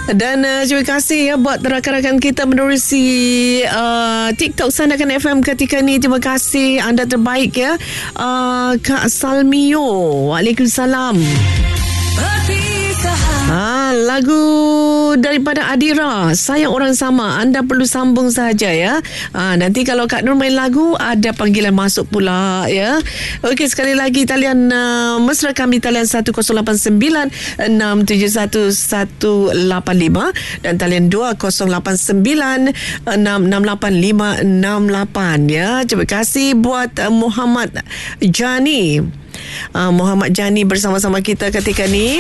Dan terima kasih ya buat rakan-rakan kita menerusi TikTok Sandakan FM ketika ni. Terima kasih, anda terbaik ya. Kak Salmio, waalaikumsalam. Lagu daripada Adira, Sayang Orang Sama, anda perlu sambung saja ya. Nanti kalau Kak Nur main lagu, ada panggilan masuk pula ya. Okey, sekali lagi talian mesra kami, talian 1081-171-185 dan talian 2089-668-568 ya. Terima kasih buat Muhammad Jani. Muhammad Jani bersama-sama kita ketika ni.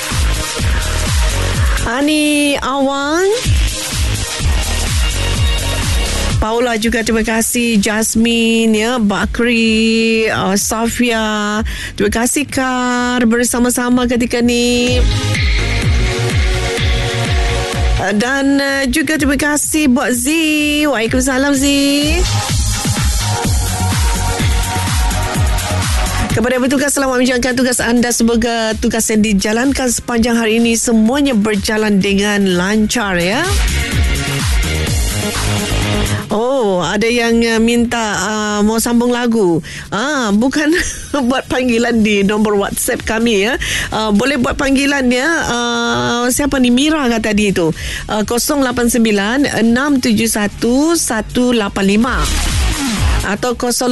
Ani Awang, Paula juga terima kasih, Jasmine ya, Bakri, Safia, terima kasih Kar bersama-sama ketika ni. Dan juga terima kasih buat Z. Waalaikumsalam Z. Kepada petugas, selamat menjalankan tugas anda. Semoga tugas yang dijalankan sepanjang hari ini semuanya berjalan dengan lancar ya. Oh, ada yang minta mau sambung lagu. Bukan buat panggilan di nombor WhatsApp kami ya. Boleh buat panggilan ya. Siapa ni? Mira kata tadi itu. 089-671-185 atau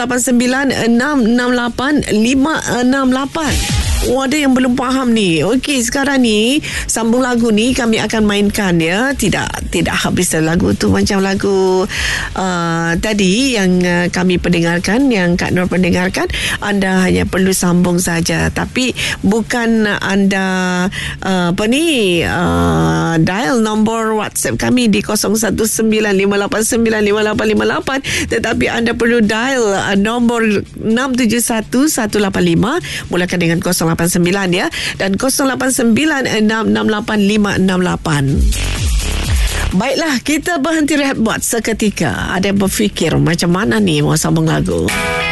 089-668-568. Ada yang belum faham ni. Okey, sekarang ni sambung lagu ni kami akan mainkan ya. Tidak habis lagu tu macam lagu tadi yang kami pendengarkan, yang Kak Nur pendengarkan. Anda hanya perlu sambung saja, tapi bukan anda dial nombor WhatsApp kami di 0195895858, tetapi anda perlu dial nombor 671185 mulakan dengan 089 ya, dan 0896685668. Baiklah, kita berhenti rehat buat seketika. Ada yang berfikir macam mana ni mau sambung lagu.